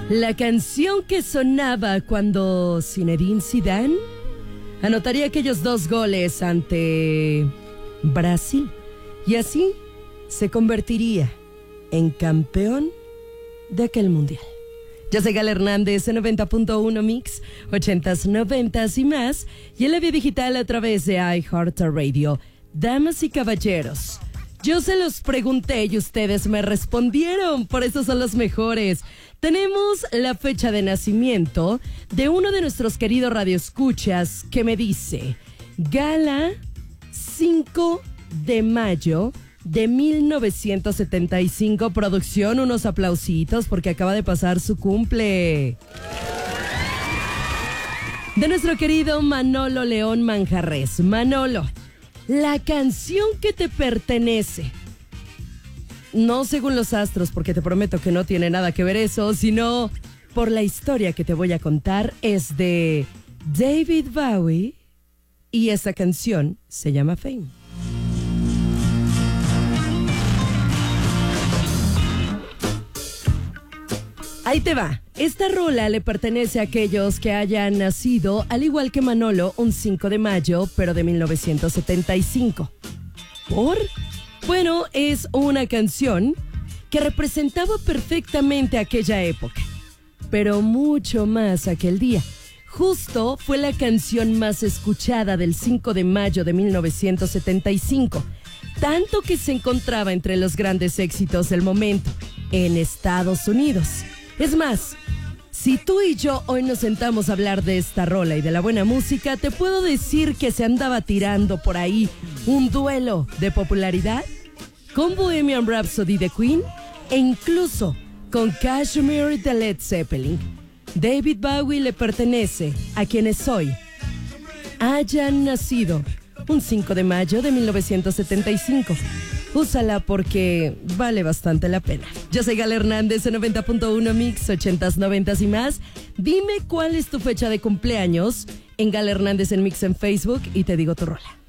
La canción que sonaba cuando Zinedine Zidane anotaría aquellos 2 goles ante Brasil y así se convertiría en campeón de aquel mundial. Yo soy Gala Hernández en 90.1 Mix, 80s, 90s y más, y en la vía digital a través de iHeartRadio. Damas y caballeros, yo se los pregunté y ustedes me respondieron, por eso son los mejores. Tenemos la fecha de nacimiento de uno de nuestros queridos radioescuchas que me dice: Gala, 5 de mayo de 1975. Producción, unos aplausitos porque acaba de pasar su cumple. De nuestro querido Manolo León Manjarres. Manolo, la canción que te pertenece, no según los astros, porque te prometo que no tiene nada que ver eso, sino por la historia que te voy a contar, es de David Bowie y esa canción se llama Fame. Ahí te va. Esta rola le pertenece a aquellos que hayan nacido, al igual que Manolo, un 5 de mayo, pero de 1975. ¿Por? Bueno, es una canción que representaba perfectamente aquella época, pero mucho más aquel día. Justo fue la canción más escuchada del 5 de mayo de 1975, tanto que se encontraba entre los grandes éxitos del momento en Estados Unidos. Es más, si tú y yo hoy nos sentamos a hablar de esta rola y de la buena música, te puedo decir que se andaba tirando por ahí un duelo de popularidad con Bohemian Rhapsody de Queen e incluso con Kashmir de Led Zeppelin. David Bowie le pertenece a quienes hoy hayan nacido un 5 de mayo de 1975. Úsala porque vale bastante la pena. Yo soy Gala Hernández en 90.1 Mix, 80s, 90s y más. Dime cuál es tu fecha de cumpleaños en Gala Hernández en Mix en Facebook y te digo tu rola.